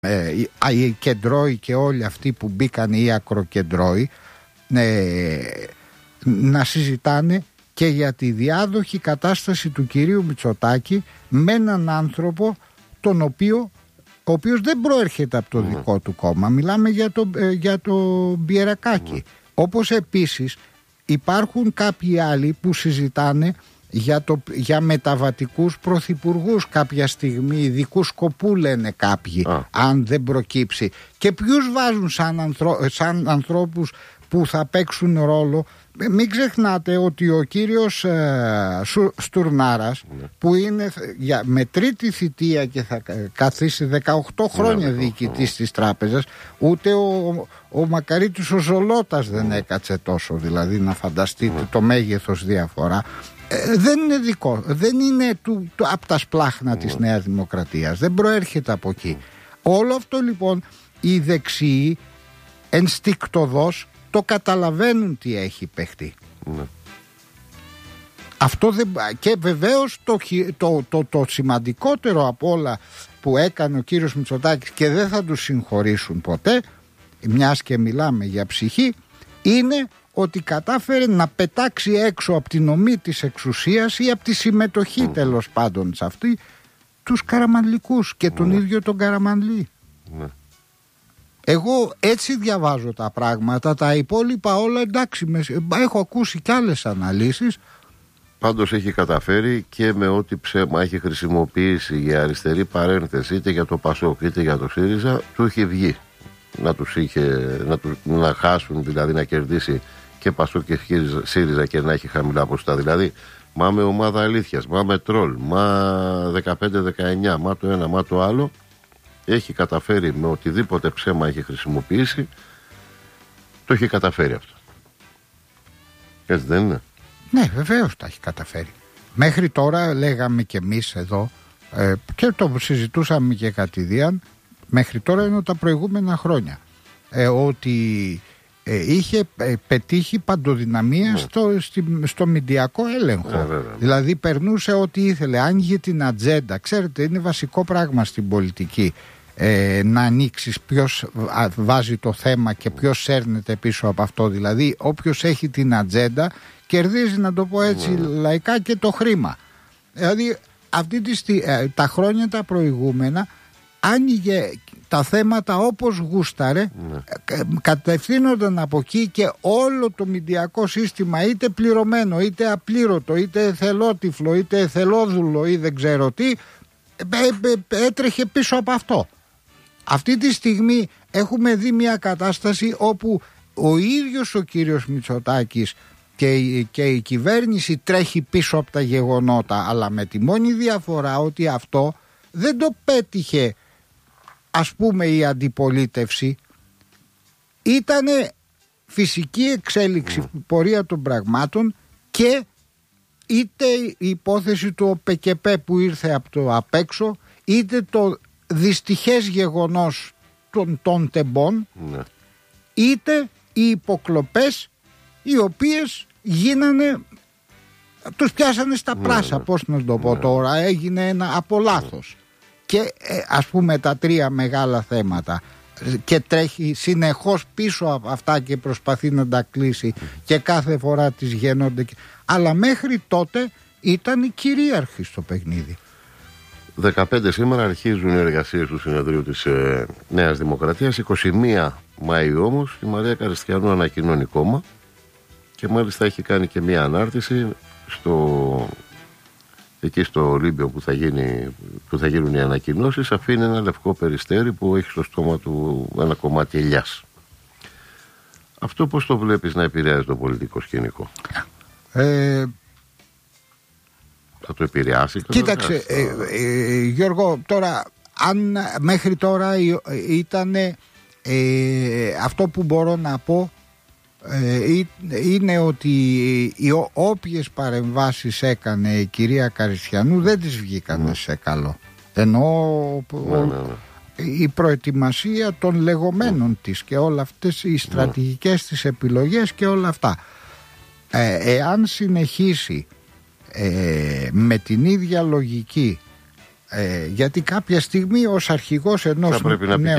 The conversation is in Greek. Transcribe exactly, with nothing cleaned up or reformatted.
Ε, οι, οι κεντρώοι και όλοι αυτοί που μπήκαν, οι ακροκεντρώοι, ε, να συζητάνε και για τη διάδοχη κατάσταση του κυρίου Μητσοτάκη με έναν άνθρωπο τον οποίο, ο οποίος δεν προέρχεται από το mm. δικό του κόμμα. Μιλάμε για το, ε, για το Μπιερακάκη. Mm. Όπως επίσης υπάρχουν κάποιοι άλλοι που συζητάνε για, το, για μεταβατικούς πρωθυπουργούς κάποια στιγμή, ειδικού σκοπού λένε κάποιοι, ah. αν δεν προκύψει. Και ποιους βάζουν σαν, ανθρω, σαν ανθρώπους που θα παίξουν ρόλο. Μην ξεχνάτε ότι ο κύριος ε, Στουρνάρας mm. που είναι για, με τρίτη θητεία και θα καθίσει δεκαοκτώ χρόνια mm. διοικητής mm. της τράπεζας, ούτε ο, ο Μακαρίτης ο Ζολότας mm. δεν έκατσε τόσο, δηλαδή να φανταστείτε mm. το μέγεθος διαφορά. Ε, δεν είναι δικό, δεν είναι του, του, από τα σπλάχνα mm. της Νέας Δημοκρατίας, δεν προέρχεται από εκεί. Mm. Όλο αυτό λοιπόν οι δεξιοί ενστικτωδώς το καταλαβαίνουν τι έχει παιχτεί. Ναι. Αυτό δεν... Και βεβαίως το, το, το, το σημαντικότερο από όλα που έκανε ο κύριος Μητσοτάκης, και δεν θα του συγχωρήσουν ποτέ, μιας και μιλάμε για ψυχή, είναι ότι κατάφερε να πετάξει έξω από την ομή της εξουσίας ή από τη συμμετοχή mm. τέλος πάντων σε αυτή τους Καραμανλικούς και τον mm. ίδιο τον Καραμανλή. Mm. Εγώ έτσι διαβάζω τα πράγματα. Τα υπόλοιπα όλα εντάξει, με, έχω ακούσει κι άλλες αναλύσεις. Πάντως έχει καταφέρει και με ό,τι ψέμα έχει χρησιμοποιήσει για αριστερή παρένθεση, είτε για το Πασόκ είτε για το ΣΥΡΙΖΑ, του είχε βγει να τους είχε, να, τους, να χάσουν, δηλαδή να κερδίσει και Πασόκ και ΣΥΡΙΖΑ και να έχει χαμηλά ποσοστά. Δηλαδή μα με ομάδα αλήθειας, μα με τρόλ, μα δεκαπέντε δεκαεννιά, μα το ένα, μα το άλλο. Έχει καταφέρει με οτιδήποτε ψέμα έχει χρησιμοποιήσει, το έχει καταφέρει αυτό. Έτσι δεν είναι? Ναι, βεβαίως τα έχει καταφέρει. Μέχρι τώρα λέγαμε κι εμείς εδώ ε, και το συζητούσαμε και κατηδίαν, μέχρι τώρα είναι τα προηγούμενα χρόνια, ε, ότι ε, είχε ε, πετύχει παντοδυναμία mm. στο, στη, στο μηντιακό έλεγχο. Yeah, yeah. Δηλαδή περνούσε ό,τι ήθελε, άνοιγε την ατζέντα. Ξέρετε, είναι βασικό πράγμα στην πολιτική ε, να ανοίξεις ποιος βάζει το θέμα και ποιος σέρνεται πίσω από αυτό. Δηλαδή όποιος έχει την ατζέντα κερδίζει, να το πω έτσι yeah. λαϊκά, και το χρήμα. Δηλαδή αυτή τη στι, ε, τα χρόνια τα προηγούμενα άνοιγε τα θέματα όπως γούσταρε, ναι. κατευθύνονταν από εκεί και όλο το μηντιακό σύστημα, είτε πληρωμένο είτε απλήρωτο, είτε εθελότυφλο είτε εθελόδουλο ή δεν ξέρω τι, έτρεχε πίσω από αυτό. Αυτή τη στιγμή έχουμε δει μια κατάσταση όπου ο ίδιος ο κύριος Μητσοτάκης και, και η κυβέρνηση τρέχει πίσω από τα γεγονότα, αλλά με τη μόνη διαφορά ότι αυτό δεν το πέτυχε, ας πούμε, η αντιπολίτευση. Ήτανε φυσική εξέλιξη mm. πορεία των πραγμάτων, και είτε η υπόθεση του ΟΠΕΚΕΠΕ που ήρθε από το απ' έξω, είτε το δυστυχές γεγονός των, των τεμπών mm. είτε οι υποκλοπές οι οποίες γίνανε, τους πιάσανε στα πράσα, mm. πώς να το πω mm. τώρα, έγινε ένα από λάθος. Και ε, ας πούμε τα τρία μεγάλα θέματα, και τρέχει συνεχώς πίσω από αυτά και προσπαθεί να τα κλείσει και κάθε φορά τις γεννώνται, αλλά μέχρι τότε ήταν οι κυρίαρχοι στο παιχνίδι. δεκαπέντε σήμερα αρχίζουν οι εργασίες του συνεδρίου της ε, Νέας Δημοκρατίας. είκοσι μία Μαΐου όμως η Μαρία Καριστιανού ανακοινώνει κόμμα, και μάλιστα έχει κάνει και μία ανάρτηση στο... εκεί στο Ολύμπιο που θα, γίνει, που θα γίνουν οι ανακοινώσεις. Αφήνει ένα λευκό περιστέρι που έχει στο στόμα του ένα κομμάτι ελιάς. Αυτό πώς το βλέπεις να επηρεάζει το πολιτικό σκηνικό? Ε, θα το επηρεάσει? Κοίταξε ε, ε, Γιώργο, τώρα αν μέχρι τώρα ήταν ε, αυτό που μπορώ να πω Ε, είναι ότι οι όποιες παρεμβάσεις έκανε η κυρία Καριστιανού δεν τις βγήκανε ναι. σε καλό, ενώ ναι, ναι, ναι. η προετοιμασία των λεγόμενων ναι. της και όλα αυτές οι στρατηγικές ναι. της επιλογές και όλα αυτά, ε, εάν συνεχίσει ε, με την ίδια λογική Ε, γιατί κάποια στιγμή ως αρχηγός ενός θα πρέπει να νέου